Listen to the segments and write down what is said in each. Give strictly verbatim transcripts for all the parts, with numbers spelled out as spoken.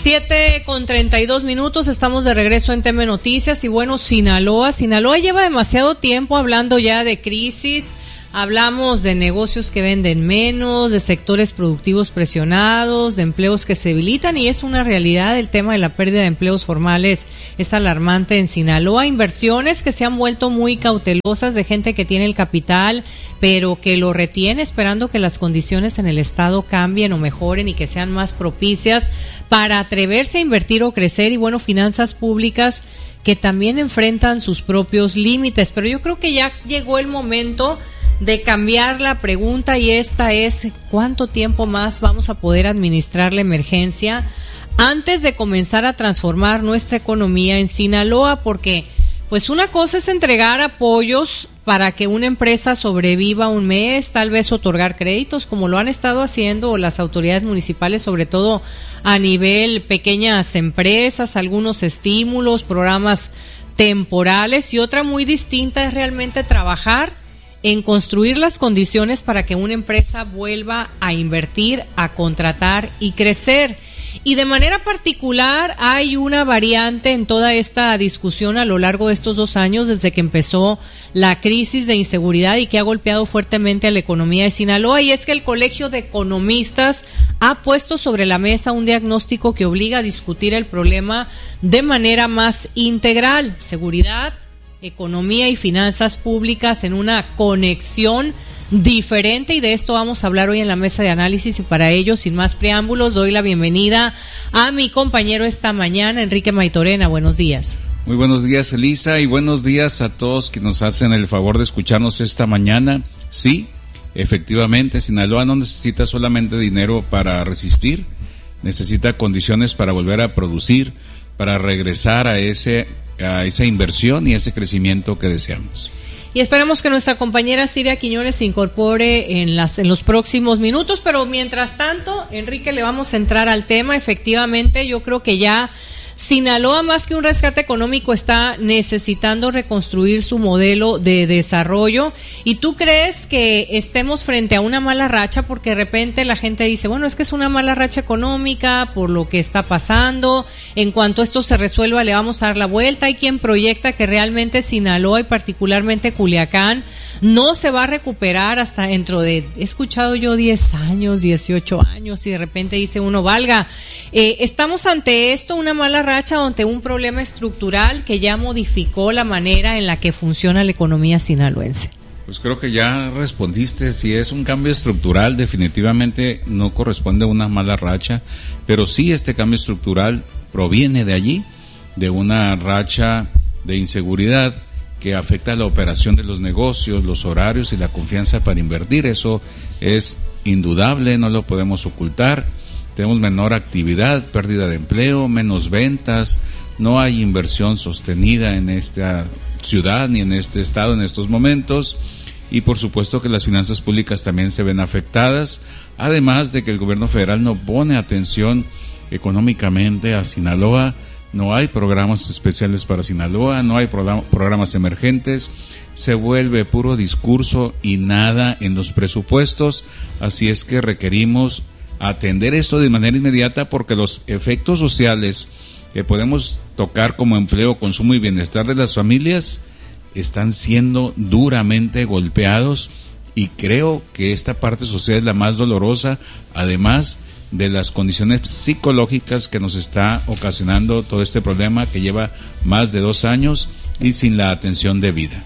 Siete con treinta y dos minutos, estamos de regreso en T M Noticias y bueno, Sinaloa, Sinaloa lleva demasiado tiempo hablando ya de crisis, hablamos de negocios que venden menos, de sectores productivos presionados, de empleos que se debilitan y es una realidad. El tema de la pérdida de empleos formales es alarmante en Sinaloa, inversiones que se han vuelto muy cautelosas de gente que tiene el capital, pero que lo retiene esperando que las condiciones en el estado cambien o mejoren y que sean más propicias para atreverse a invertir o crecer y bueno, finanzas públicas que también enfrentan sus propios límites, pero yo creo que ya llegó el momento de cambiar la pregunta y esta es: ¿cuánto tiempo más vamos a poder administrar la emergencia antes de comenzar a transformar nuestra economía en Sinaloa? Porque pues una cosa es entregar apoyos para que una empresa sobreviva un mes, tal vez otorgar créditos como lo han estado haciendo las autoridades municipales, sobre todo a nivel pequeñas empresas, algunos estímulos, programas temporales, y otra muy distinta es realmente trabajar en construir las condiciones para que una empresa vuelva a invertir, a contratar y crecer. Y de manera particular hay una variante en toda esta discusión a lo largo de estos dos años desde que empezó la crisis de inseguridad y que ha golpeado fuertemente a la economía de Sinaloa, y es que el Colegio de Economistas ha puesto sobre la mesa un diagnóstico que obliga a discutir el problema de manera más integral: seguridad, economía y finanzas públicas en una conexión diferente, y de esto vamos a hablar hoy en la mesa de análisis. Y para ello, sin más preámbulos, doy la bienvenida a mi compañero esta mañana, Enrique Maitorena. Buenos días. Muy buenos días, Elisa, y buenos días a todos que nos hacen el favor de escucharnos esta mañana. Sí, efectivamente, Sinaloa no necesita solamente dinero para resistir, necesita condiciones para volver a producir, para regresar a ese a esa inversión y ese crecimiento que deseamos. Y esperamos que nuestra compañera Siria Quiñones se incorpore en las en los próximos minutos, pero mientras tanto, Enrique, le vamos a entrar al tema. Efectivamente, yo creo que ya Sinaloa, más que un rescate económico, está necesitando reconstruir su modelo de desarrollo. ¿Y tú crees que estemos frente a una mala racha? Porque de repente la gente dice, bueno, es que es una mala racha económica por lo que está pasando. En cuanto esto se resuelva, le vamos a dar la vuelta. Hay quien proyecta que realmente Sinaloa y particularmente Culiacán no se va a recuperar hasta dentro de, he escuchado yo, diez años, dieciocho años, y de repente dice uno, valga, eh, estamos ante esto, una mala racha, ante un problema estructural que ya modificó la manera en la que funciona la economía sinaloense. Pues creo que ya respondiste. Si es un cambio estructural, definitivamente no corresponde a una mala racha, pero sí este cambio estructural proviene de allí, de una racha de inseguridad que afecta la operación de los negocios, los horarios y la confianza para invertir. Eso es indudable, no lo podemos ocultar. Tenemos menor actividad, pérdida de empleo, menos ventas, no hay inversión sostenida en esta ciudad ni en este estado en estos momentos, y por supuesto que las finanzas públicas también se ven afectadas, además de que el gobierno federal no pone atención económicamente a Sinaloa. No hay programas especiales para Sinaloa, no hay programa, programas emergentes, se vuelve puro discurso y nada en los presupuestos, así es que requerimos atender esto de manera inmediata, porque los efectos sociales que podemos tocar como empleo, consumo y bienestar de las familias están siendo duramente golpeados, y creo que esta parte social es la más dolorosa, además de las condiciones psicológicas que nos está ocasionando todo este problema que lleva más de dos años y sin la atención debida.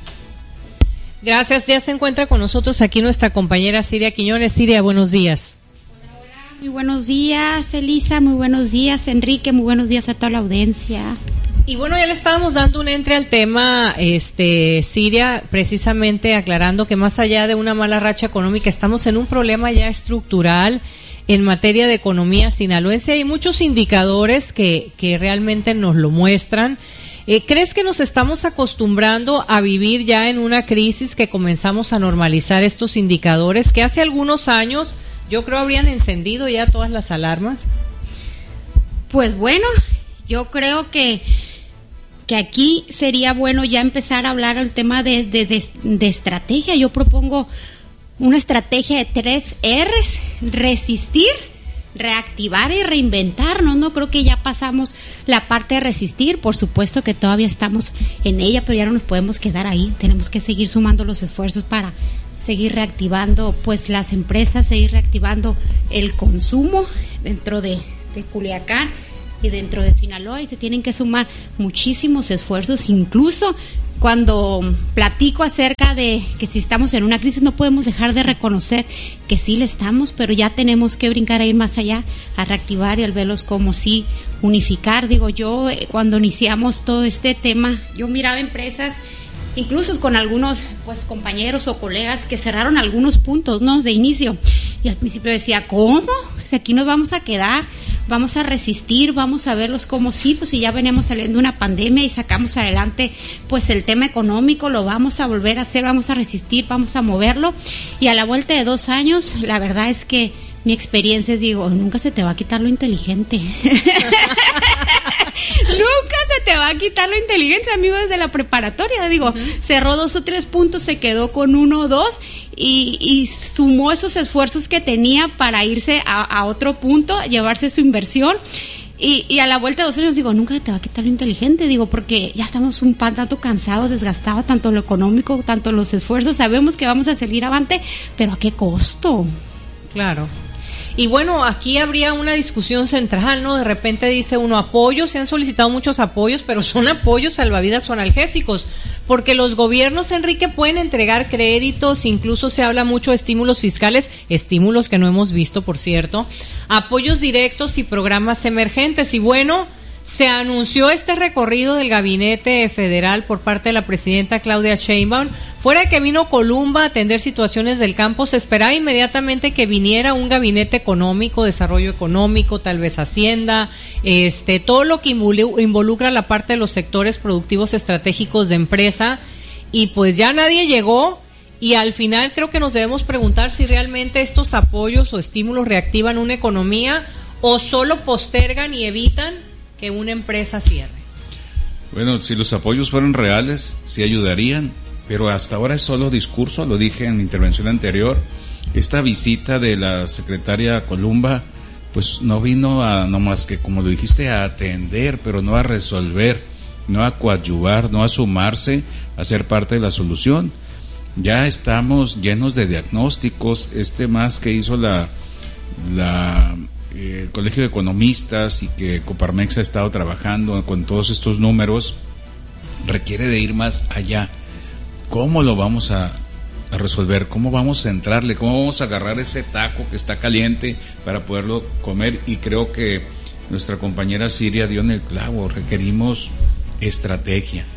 Gracias, ya se encuentra con nosotros aquí nuestra compañera Siria Quiñones. Siria, buenos días. Muy buenos días, Elisa, muy buenos días, Enrique, muy buenos días a toda la audiencia. Y bueno, ya le estábamos dando un entre al tema, este, Siria, precisamente aclarando que más allá de una mala racha económica, estamos en un problema ya estructural en materia de economía sinaloense. Hay muchos indicadores que, que realmente nos lo muestran. Eh, ¿Crees que nos estamos acostumbrando a vivir ya en una crisis, que comenzamos a normalizar estos indicadores que hace algunos años yo creo habrían encendido ya todas las alarmas? Pues bueno, yo creo que que aquí sería bueno ya empezar a hablar el tema de, de, de, de estrategia. Yo propongo una estrategia de tres R's: resistir, reactivar y reinventarnos, ¿no? Creo que ya pasamos la parte de resistir, por supuesto que todavía estamos en ella, pero ya no nos podemos quedar ahí, tenemos que seguir sumando los esfuerzos para seguir reactivando pues las empresas, seguir reactivando el consumo dentro de, de Culiacán y dentro de Sinaloa, y se tienen que sumar muchísimos esfuerzos. Incluso cuando platico acerca de que si estamos en una crisis no podemos dejar de reconocer que sí le estamos, pero ya tenemos que brincar a ir más allá, a reactivar y al verlos como sí unificar. Digo, yo eh, cuando iniciamos todo este tema, yo miraba empresas, incluso con algunos pues compañeros o colegas que cerraron algunos puntos, ¿no?, de inicio, y al principio decía, ¿cómo? Si aquí nos vamos a quedar, vamos a resistir, vamos a verlos como sí, pues si ya venimos saliendo de una pandemia y sacamos adelante pues el tema económico, lo vamos a volver a hacer, vamos a resistir, vamos a moverlo. Y a la vuelta de dos años, la verdad es que mi experiencia es, digo, nunca se te va a quitar lo inteligente. Nunca se te va a quitar lo inteligente, amigo, desde la preparatoria. Digo, uh-huh. cerró dos o tres puntos, se quedó con uno o dos y, y sumó esos esfuerzos que tenía para irse a, a otro punto, llevarse su inversión. Y, y a la vuelta de dos años digo, nunca te va a quitar lo inteligente, digo, porque ya estamos un pan tanto cansados, desgastados, tanto lo económico, tanto los esfuerzos. Sabemos que vamos a salir avante, pero ¿a qué costo? Claro. Y bueno, aquí habría una discusión central, ¿no? De repente dice uno, apoyos, se han solicitado muchos apoyos, pero son apoyos salvavidas o analgésicos, porque los gobiernos, Enrique, pueden entregar créditos, incluso se habla mucho de estímulos fiscales, estímulos que no hemos visto, por cierto, apoyos directos y programas emergentes. Y bueno, se anunció este recorrido del gabinete federal por parte de la presidenta Claudia Sheinbaum. Fuera de que vino Columba a atender situaciones del campo, se esperaba inmediatamente que viniera un gabinete económico, desarrollo económico, tal vez Hacienda, este, todo lo que involucra la parte de los sectores productivos estratégicos de empresa, y pues ya nadie llegó. Y al final creo que nos debemos preguntar si realmente estos apoyos o estímulos reactivan una economía o solo postergan y evitan que una empresa cierre. Bueno, si los apoyos fueran reales, sí ayudarían, pero hasta ahora es solo discurso, lo dije en mi intervención anterior. Esta visita de la secretaria Columba, pues no vino a, no más que, como lo dijiste, a atender, pero no a resolver, no a coadyuvar, no a sumarse, a ser parte de la solución. Ya estamos llenos de diagnósticos, este más que hizo la... la el Colegio de Economistas y que Coparmex ha estado trabajando con todos estos números, requiere de ir más allá. ¿Cómo lo vamos a, a resolver? ¿Cómo vamos a entrarle? ¿Cómo vamos a agarrar ese taco que está caliente para poderlo comer? Y creo que nuestra compañera Siria dio en el clavo. Requerimos estrategia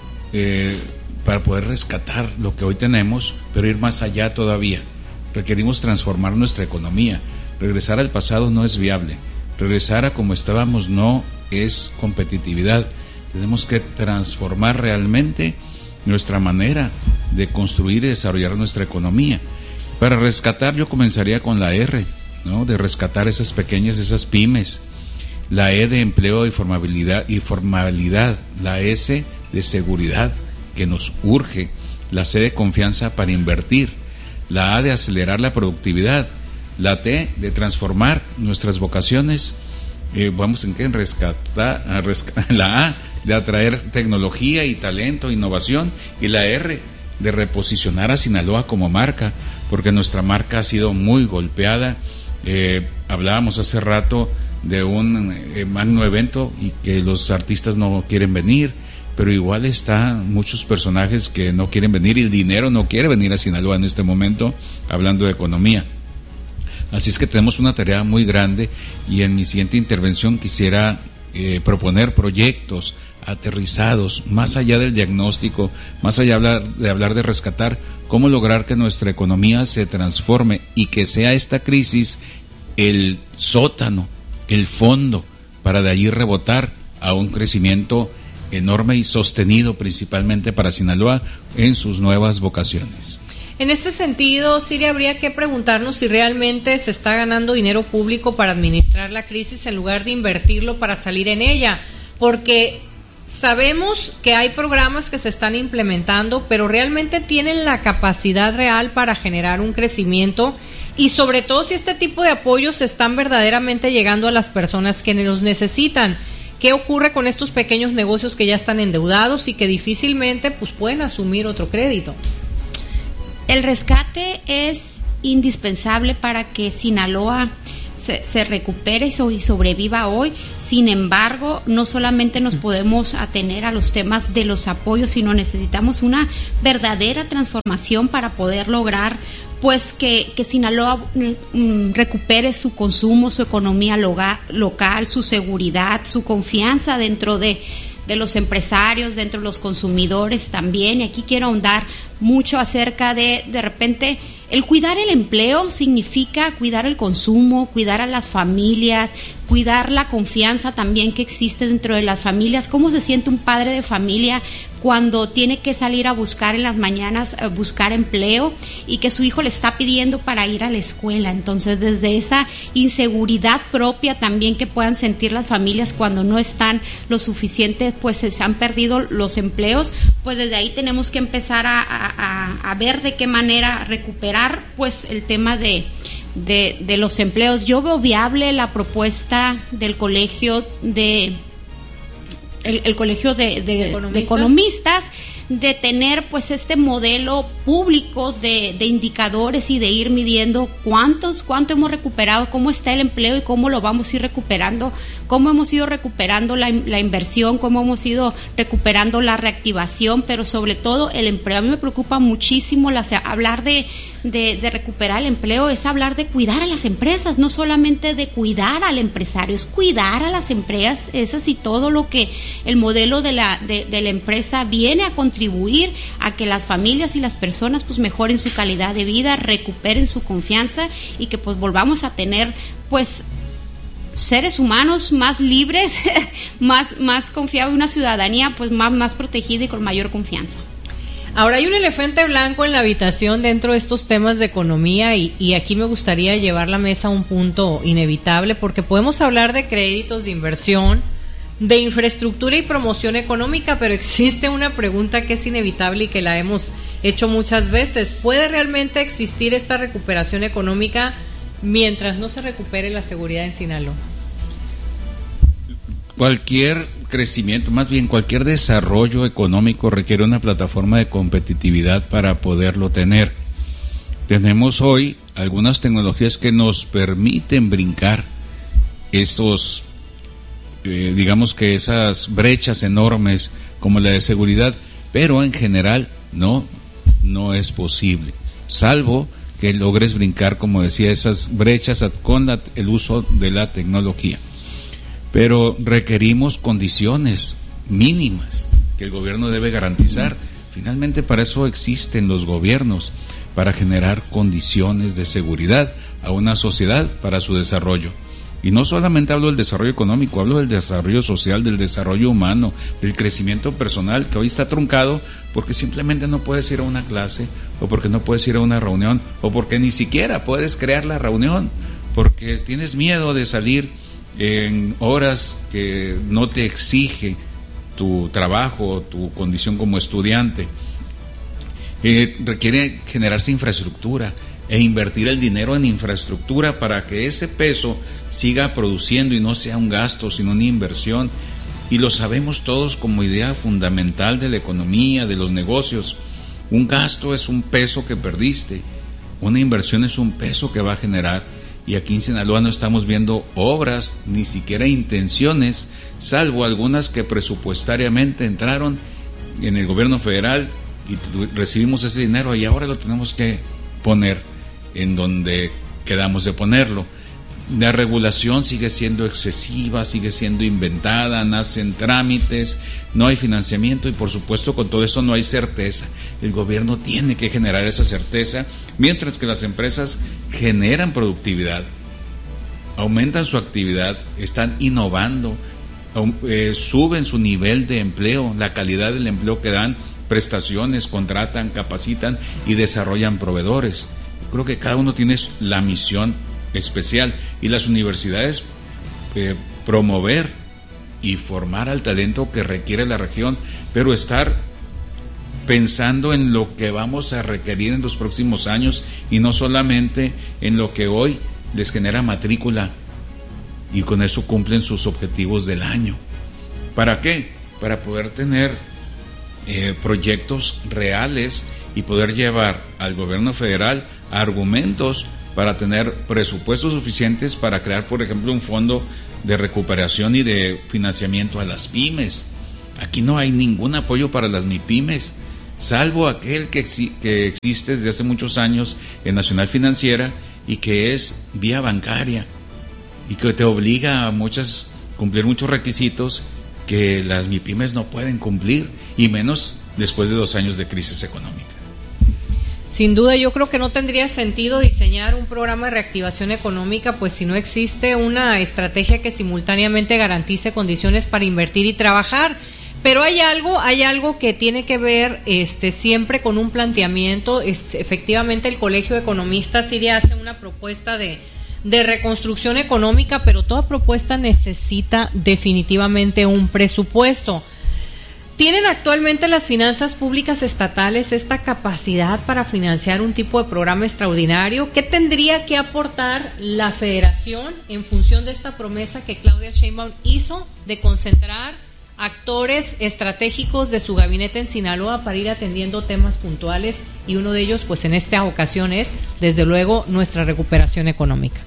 eh, para poder rescatar lo que hoy tenemos, pero ir más allá todavía. Requerimos transformar nuestra economía. Regresar al pasado no es viable. Regresar a como estábamos no es competitividad. Tenemos que transformar realmente nuestra manera de construir y desarrollar nuestra economía. Para rescatar, yo comenzaría con la R, ¿no? De rescatar esas pequeñas, esas pymes. La E de empleo y formabilidad, y formalidad. La S de seguridad, que nos urge. La C de confianza para invertir. La A de acelerar la productividad. La T de transformar nuestras vocaciones. Eh, vamos en qué, en rescatar, a resc- la A de atraer tecnología y talento, innovación, y la R de reposicionar a Sinaloa como marca, porque nuestra marca ha sido muy golpeada. Eh, hablábamos hace rato de un eh, magno evento y que los artistas no quieren venir, pero igual están muchos personajes que no quieren venir y el dinero no quiere venir a Sinaloa en este momento, hablando de economía. Así es que tenemos una tarea muy grande y en mi siguiente intervención quisiera eh, proponer proyectos aterrizados, más allá del diagnóstico, más allá de hablar, de hablar de rescatar, cómo lograr que nuestra economía se transforme y que sea esta crisis el sótano, el fondo, para de allí rebotar a un crecimiento enorme y sostenido principalmente para Sinaloa en sus nuevas vocaciones. En este sentido, Siria, habría que preguntarnos si realmente se está ganando dinero público para administrar la crisis en lugar de invertirlo para salir en ella, porque sabemos que hay programas que se están implementando, pero realmente tienen la capacidad real para generar un crecimiento Y sobre todo si este tipo de apoyos están verdaderamente llegando a las personas que los necesitan. ¿Qué ocurre con estos pequeños negocios que ya están endeudados y que difícilmente pues pueden asumir otro crédito? El rescate es indispensable para que Sinaloa se, se recupere y, so, y sobreviva hoy. Sin embargo, no solamente nos podemos atener a los temas de los apoyos, sino necesitamos una verdadera transformación para poder lograr pues que, que Sinaloa mm, recupere su consumo, su economía loga, local, su seguridad, su confianza dentro de, de los empresarios, dentro de los consumidores también. Y aquí quiero ahondar mucho acerca de, de repente, el cuidar el empleo significa cuidar el consumo, cuidar a las familias, cuidar la confianza también que existe dentro de las familias. ¿Cómo se siente un padre de familia cuando tiene que salir a buscar en las mañanas, a buscar empleo y que su hijo le está pidiendo para ir a la escuela? Entonces, desde esa inseguridad propia también que puedan sentir las familias cuando no están lo suficiente, pues se han perdido los empleos, pues desde ahí tenemos que empezar a, a, a ver de qué manera recuperar pues el tema de De, de los empleos. Yo veo viable la propuesta del colegio de el, el colegio de, de, ¿Economistas? de economistas de tener pues este modelo público de, de indicadores y de ir midiendo cuántos, cuánto hemos recuperado, cómo está el empleo y cómo lo vamos a ir recuperando, cómo hemos ido recuperando la, la inversión, cómo hemos ido recuperando la reactivación, pero sobre todo el empleo. A mí me preocupa muchísimo la, hablar de, de, de recuperar el empleo, es hablar de cuidar a las empresas, no solamente de cuidar al empresario, es cuidar a las empresas, es así todo lo que el modelo de la, de, de la empresa viene a contribuir contribuir a que las familias y las personas pues mejoren su calidad de vida, recuperen su confianza y que pues volvamos a tener pues seres humanos más libres, más, más confiados, una ciudadanía pues más, más protegida y con mayor confianza. Ahora hay un elefante blanco en la habitación dentro de estos temas de economía y, y aquí me gustaría llevar la mesa a un punto inevitable porque podemos hablar de créditos de inversión, de infraestructura y promoción económica, pero existe una pregunta que es inevitable y que la hemos hecho muchas veces. ¿Puede realmente existir esta recuperación económica mientras no se recupere la seguridad en Sinaloa? Cualquier crecimiento, más bien cualquier desarrollo económico requiere una plataforma de competitividad para poderlo tener. Tenemos hoy algunas tecnologías que nos permiten brincar estos Eh, digamos que esas brechas enormes como la de seguridad, pero en general no, no es posible, salvo que logres brincar, como decía, esas brechas con la, el uso de la tecnología. Pero requerimos condiciones mínimas que el gobierno debe garantizar. Finalmente para eso existen los gobiernos, para generar condiciones de seguridad a una sociedad para su desarrollo. Y no solamente hablo del desarrollo económico, hablo del desarrollo social, del desarrollo humano, del crecimiento personal, que hoy está truncado porque simplemente no puedes ir a una clase, o porque no puedes ir a una reunión, o porque ni siquiera puedes crear la reunión, porque tienes miedo de salir en horas que no te exige tu trabajo, tu condición como estudiante. Eh, requiere generarse infraestructura e invertir el dinero en infraestructura para que ese peso siga produciendo y no sea un gasto, sino una inversión. Y lo sabemos todos como idea fundamental de la economía, de los negocios. Un gasto es un peso que perdiste, una inversión es un peso que va a generar. Y aquí en Sinaloa no estamos viendo obras, ni siquiera intenciones, salvo algunas que presupuestariamente entraron en el gobierno federal y recibimos ese dinero y ahora lo tenemos que poner en donde quedamos de ponerlo. La regulación sigue siendo excesiva, sigue siendo inventada, nacen trámites, no hay financiamiento y por supuesto con todo esto no hay certeza. El gobierno tiene que generar esa certeza, mientras que las empresas generan productividad, aumentan su actividad, están innovando, eh, suben su nivel de empleo, la calidad del empleo que dan, prestaciones, contratan, capacitan y desarrollan proveedores. Creo que cada uno tiene la misión especial y las universidades eh, promover y formar al talento que requiere la región, pero estar pensando en lo que vamos a requerir en los próximos años y no solamente en lo que hoy les genera matrícula, y con eso cumplen sus objetivos del año. ¿Para qué? Para poder tener eh, proyectos reales y poder llevar al gobierno federal argumentos para tener presupuestos suficientes para crear, por ejemplo, un fondo de recuperación y de financiamiento a las pymes. Aquí no hay ningún apoyo para las MIPYMES, salvo aquel que, exi- que existe desde hace muchos años en Nacional Financiera y que es vía bancaria y que te obliga a muchas cumplir muchos requisitos que las MIPYMES no pueden cumplir, y menos después de dos años de crisis económica. Sin duda, yo creo que no tendría sentido diseñar un programa de reactivación económica, pues si no existe una estrategia que simultáneamente garantice condiciones para invertir y trabajar. Pero hay algo, hay algo que tiene que ver este, siempre con un planteamiento. Es, efectivamente, el Colegio de Economistas Siria hace una propuesta de, de reconstrucción económica, pero toda propuesta necesita definitivamente un presupuesto. ¿Tienen actualmente las finanzas públicas estatales esta capacidad para financiar un tipo de programa extraordinario? ¿Qué tendría que aportar la Federación en función de esta promesa que Claudia Sheinbaum hizo de concentrar actores estratégicos de su gabinete en Sinaloa para ir atendiendo temas puntuales? Y uno de ellos, pues en esta ocasión, es, desde luego, nuestra recuperación económica.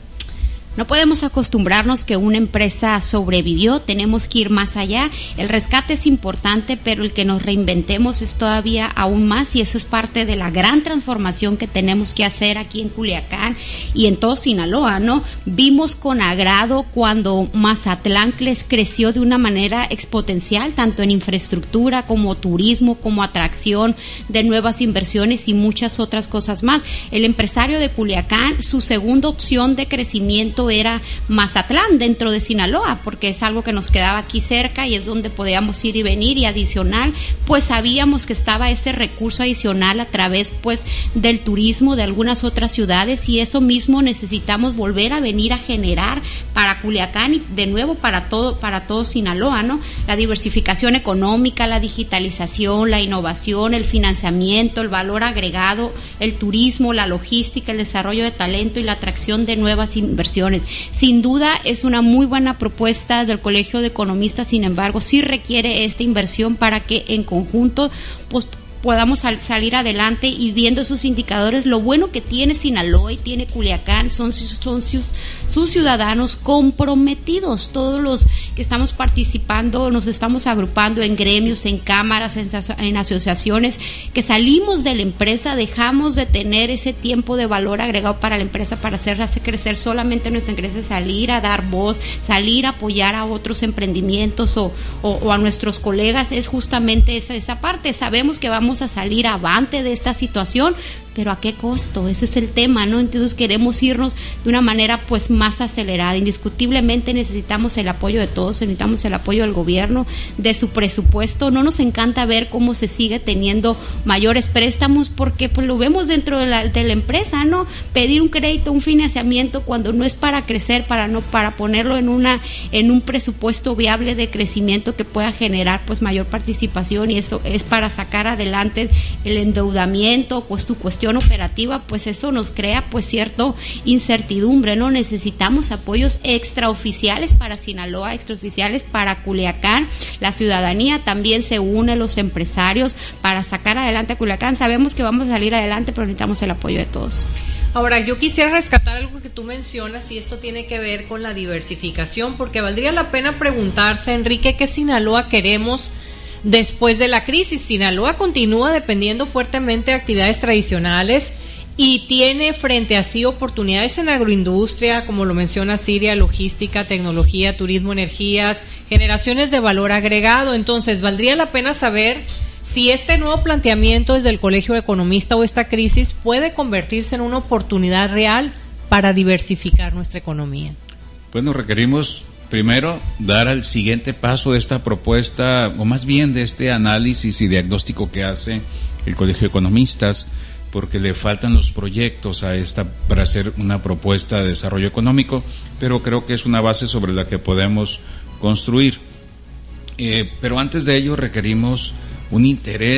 No podemos acostumbrarnos que una empresa sobrevivió, tenemos que ir más allá. El rescate es importante, pero el que nos reinventemos es todavía aún más, y eso es parte de la gran transformación que tenemos que hacer aquí en Culiacán y en todo Sinaloa, ¿no? Vimos con agrado cuando Mazatlán creció de una manera exponencial, tanto en infraestructura como turismo, como atracción de nuevas inversiones y muchas otras cosas más. El empresario de Culiacán, su segunda opción de crecimiento era Mazatlán dentro de Sinaloa, porque es algo que nos quedaba aquí cerca y es donde podíamos ir y venir, y adicional, pues sabíamos que estaba ese recurso adicional a través pues del turismo de algunas otras ciudades, y eso mismo necesitamos volver a venir a generar para Culiacán y de nuevo para todo, para todo Sinaloa, ¿no? La diversificación económica, la digitalización, la innovación, el financiamiento, el valor agregado, el turismo, la logística, el desarrollo de talento y la atracción de nuevas inversiones. Sin duda es una muy buena propuesta del Colegio de Economistas, sin embargo sí requiere esta inversión para que en conjunto pues podamos sal, salir adelante. Y viendo esos indicadores, lo bueno que tiene Sinaloa y tiene Culiacán son, son sus, sus ciudadanos comprometidos. Todos los que estamos participando, nos estamos agrupando en gremios, en cámaras, en, en asociaciones, que salimos de la empresa, dejamos de tener ese tiempo de valor agregado para la empresa, para hacerla crecer solamente nuestra empresa, salir a dar voz, salir a apoyar a otros emprendimientos o, o, o a nuestros colegas. Es justamente esa, esa parte. Sabemos que vamos a salir avante de esta situación, pero ¿a qué costo? Ese es el tema, ¿no? Entonces queremos irnos de una manera pues más acelerada. Indiscutiblemente necesitamos el apoyo de todos, necesitamos el apoyo del gobierno, de su presupuesto. No nos encanta ver cómo se sigue teniendo mayores préstamos, porque pues lo vemos dentro de la, de la empresa, ¿no? Pedir un crédito, un financiamiento cuando no es para crecer, para no para ponerlo en una en un presupuesto viable de crecimiento que pueda generar pues mayor participación, y eso es para sacar adelante el endeudamiento, pues tu cuestión operativa, pues eso nos crea pues cierto incertidumbre, ¿no? Necesitamos apoyos extraoficiales para Sinaloa, extraoficiales para Culiacán. La ciudadanía también se une, los empresarios, para sacar adelante a Culiacán. Sabemos que vamos a salir adelante, pero necesitamos el apoyo de todos. Ahora, yo quisiera rescatar algo que tú mencionas, y esto tiene que ver con la diversificación, porque valdría la pena preguntarse, Enrique, ¿qué Sinaloa queremos después de la crisis? Sinaloa continúa dependiendo fuertemente de actividades tradicionales y tiene frente a sí oportunidades en agroindustria, como lo menciona Siria, logística, tecnología, turismo, energías, generaciones de valor agregado. Entonces, valdría la pena saber si este nuevo planteamiento desde el Colegio de Economistas o esta crisis puede convertirse en una oportunidad real para diversificar nuestra economía. Bueno, requerimos primero dar al siguiente paso de esta propuesta, o más bien de este análisis y diagnóstico que hace el Colegio de Economistas, porque le faltan los proyectos a esta para hacer una propuesta de desarrollo económico, pero creo que es una base sobre la que podemos construir. Eh, pero antes de ello requerimos un interés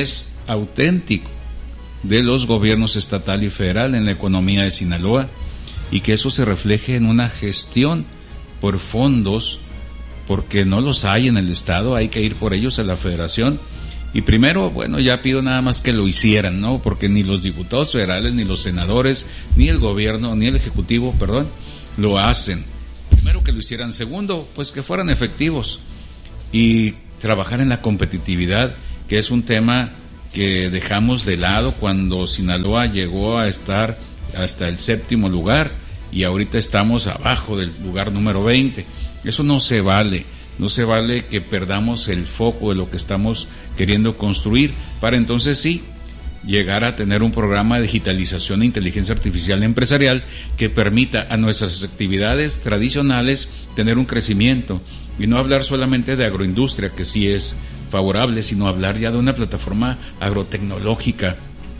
auténtico de los gobiernos estatal y federal en la economía de Sinaloa, y que eso se refleje en una gestión por fondos, porque no los hay en el estado, hay que ir por ellos a la federación. Y primero, bueno, ya pido nada más que lo hicieran, ¿no? Porque ni los diputados federales, ni los senadores, ni el gobierno, ni el ejecutivo, perdón, lo hacen. Primero que lo hicieran. Segundo, pues que fueran efectivos y trabajar en la competitividad, que es un tema que dejamos de lado cuando Sinaloa llegó a estar hasta el séptimo lugar y ahorita estamos abajo del lugar número veinte. Eso no se vale. No se vale que perdamos el foco de lo que estamos queriendo construir para entonces sí llegar a tener un programa de digitalización e inteligencia artificial empresarial que permita a nuestras actividades tradicionales tener un crecimiento y no hablar solamente de agroindustria, que sí es favorable, sino hablar ya de una plataforma agrotecnológica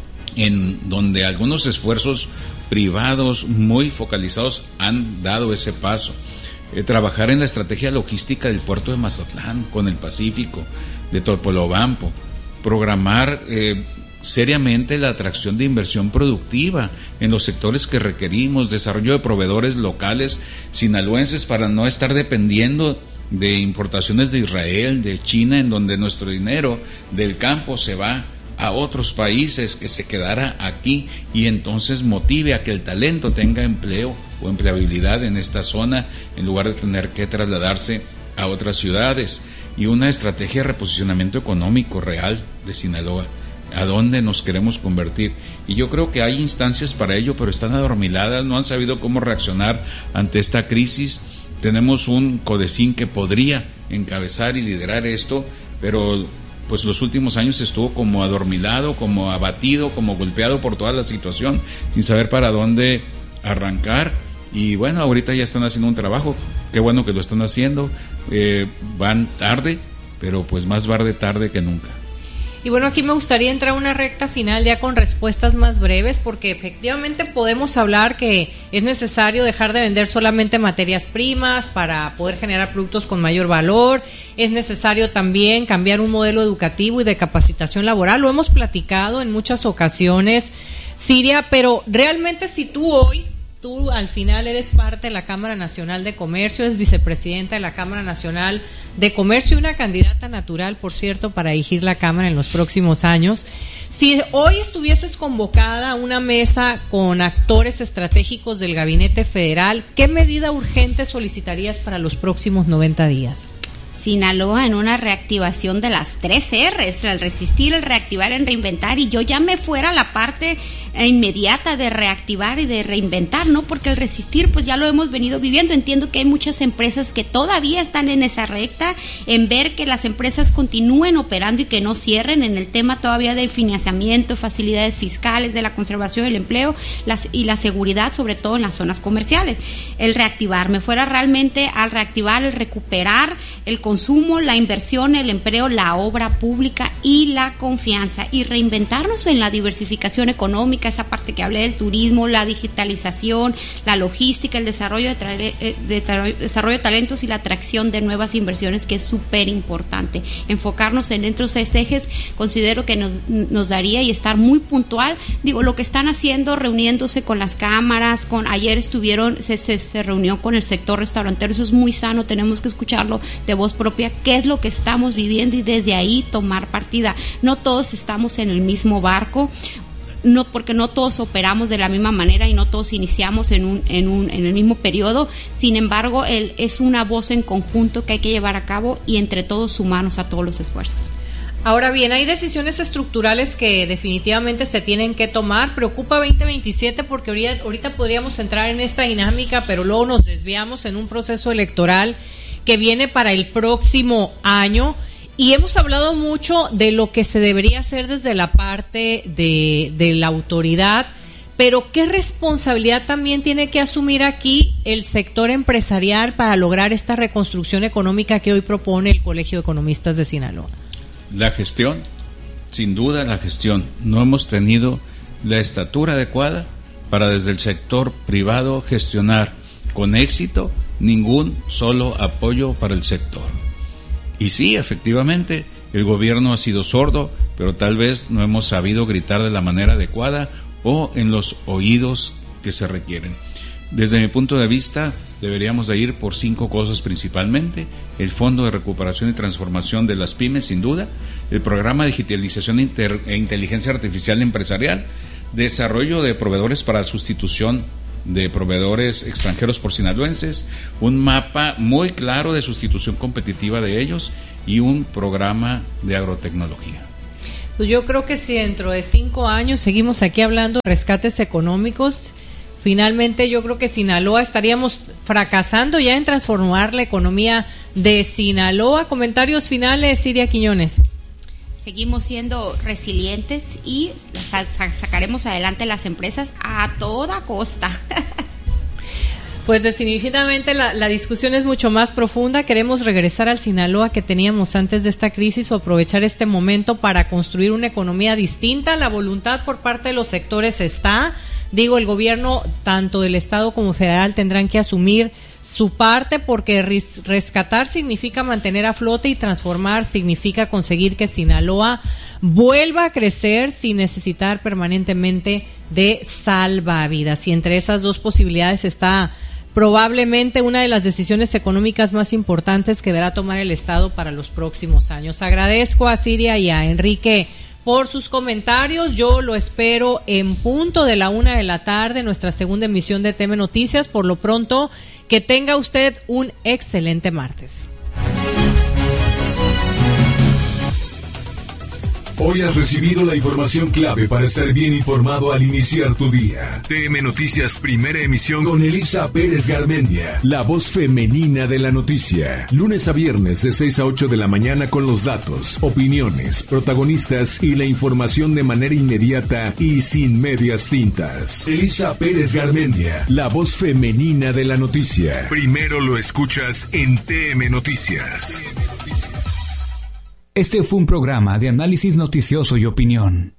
en donde algunos esfuerzos privados muy focalizados han dado ese paso. Eh, trabajar en la estrategia logística del puerto de Mazatlán con el Pacífico, de Topolobampo, programar eh, seriamente la atracción de inversión productiva en los sectores que requerimos, desarrollo de proveedores locales sinaloenses para no estar dependiendo de importaciones de Israel, de China, en donde nuestro dinero del campo se va a otros países, que se quedara aquí y entonces motive a que el talento tenga empleo o empleabilidad en esta zona en lugar de tener que trasladarse a otras ciudades, y una estrategia de reposicionamiento económico real de Sinaloa, a dónde nos queremos convertir. Y yo creo que hay instancias para ello, pero están adormiladas, no han sabido cómo reaccionar ante esta crisis. Tenemos un CODECIN que podría encabezar y liderar esto, pero pues los últimos años estuvo como adormilado, como abatido, como golpeado por toda la situación, sin saber para dónde arrancar. Y bueno, ahorita ya están haciendo un trabajo, qué bueno que lo están haciendo, eh, van tarde, pero pues más vale tarde que nunca. Y bueno, aquí me gustaría entrar a una recta final ya con respuestas más breves, porque efectivamente podemos hablar que es necesario dejar de vender solamente materias primas para poder generar productos con mayor valor. Es necesario también cambiar un modelo educativo y de capacitación laboral. Lo hemos platicado en muchas ocasiones, Siria, pero realmente si tú hoy, tú al final eres parte de la Cámara Nacional de Comercio, eres vicepresidenta de la Cámara Nacional de Comercio y una candidata natural, por cierto, para dirigir la Cámara en los próximos años. Si hoy estuvieses convocada a una mesa con actores estratégicos del Gabinete Federal, ¿qué medida urgente solicitarías para los próximos noventa días? Sinaloa en una reactivación de las tres R's, el resistir, el reactivar, el reinventar, y yo ya me fuera a la parte inmediata de reactivar y de reinventar, ¿no? Porque el resistir pues ya lo hemos venido viviendo. Entiendo que hay muchas empresas que todavía están en esa recta, en ver que las empresas continúen operando y que no cierren, en el tema todavía de financiamiento, facilidades fiscales, de la conservación del empleo las, y la seguridad, sobre todo en las zonas comerciales. El reactivar, me fuera realmente al reactivar, el recuperar el consumo, la inversión, el empleo, la obra pública y la confianza, y reinventarnos en la diversificación económica, esa parte que hablé del turismo, la digitalización, la logística, el desarrollo de, tra- de desarrollo de talentos y la atracción de nuevas inversiones, que es súper importante. Enfocarnos en estos ejes, considero que nos, nos daría, y estar muy puntual, digo, lo que están haciendo, reuniéndose con las cámaras, con ayer estuvieron, se, se, se reunió con el sector restaurantero, eso es muy sano, tenemos que escucharlo de voz propia, qué es lo que estamos viviendo y desde ahí tomar partida. No todos estamos en el mismo barco, no, porque no todos operamos de la misma manera y no todos iniciamos en un en un en el mismo periodo. Sin embargo, el, es una voz en conjunto que hay que llevar a cabo y entre todos sumarnos a todos los esfuerzos. Ahora bien, hay decisiones estructurales que definitivamente se tienen que tomar. Preocupa veinte veintisiete porque ahorita, ahorita podríamos entrar en esta dinámica, pero luego nos desviamos en un proceso electoral que viene para el próximo año, y hemos hablado mucho de lo que se debería hacer desde la parte de, de la autoridad, pero ¿qué responsabilidad también tiene que asumir aquí el sector empresarial para lograr esta reconstrucción económica que hoy propone el Colegio de Economistas de Sinaloa? La gestión, sin duda la gestión. No hemos tenido la estatura adecuada para desde el sector privado gestionar con éxito ningún solo apoyo para el sector. Y sí, efectivamente, el gobierno ha sido sordo, pero tal vez no hemos sabido gritar de la manera adecuada o en los oídos que se requieren. Desde mi punto de vista, deberíamos de ir por cinco cosas principalmente: el Fondo de Recuperación y Transformación de las Pymes, sin duda, el Programa de Digitalización Inter- e Inteligencia Artificial Empresarial, desarrollo de proveedores para sustitución de proveedores extranjeros por sinaloenses, un mapa muy claro de sustitución competitiva de ellos y un programa de agrotecnología. Pues yo creo que si dentro de cinco años seguimos aquí hablando de rescates económicos, finalmente yo creo que Sinaloa estaríamos fracasando ya en transformar la economía de Sinaloa. Comentarios finales, Siria Quiñones. Seguimos siendo resilientes y sacaremos adelante las empresas a toda costa. Pues definitivamente la, la discusión es mucho más profunda. Queremos regresar al Sinaloa que teníamos antes de esta crisis o aprovechar este momento para construir una economía distinta. La voluntad por parte de los sectores está. Digo, el gobierno, tanto del estado como federal, tendrán que asumir su parte, porque ris- rescatar significa mantener a flote y transformar significa conseguir que Sinaloa vuelva a crecer sin necesitar permanentemente de salvavidas. Y entre esas dos posibilidades está probablemente una de las decisiones económicas más importantes que deberá tomar el Estado para los próximos años. Agradezco a Siria y a Enrique por sus comentarios. Yo lo espero en punto de la una de la tarde, nuestra segunda emisión de T M Noticias. Por lo pronto, que tenga usted un excelente martes. Hoy has recibido la información clave para estar bien informado al iniciar tu día. T M Noticias, primera emisión con Elisa Pérez Garmendia, la voz femenina de la noticia. Lunes a viernes de seis a ocho de la mañana con los datos, opiniones, protagonistas y la información de manera inmediata y sin medias tintas. Elisa Pérez Garmendia, la voz femenina de la noticia. Primero lo escuchas en T M Noticias. Este fue un programa de análisis noticioso y opinión.